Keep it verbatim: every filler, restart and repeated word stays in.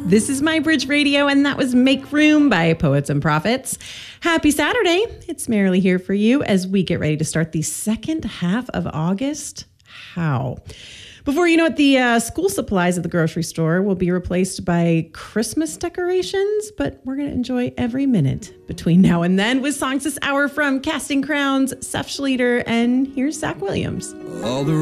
This is My Bridge Radio, and that was Make Room by Poets and Prophets. Happy Saturday. It's Marilee here for you as we get ready to start the second half of August. How? Before you know it, the uh, school supplies at the grocery store will be replaced by Christmas decorations, but we're going to enjoy every minute between now and then with songs this hour from Casting Crowns, Seth Schleter, and here's Zach Williams. All the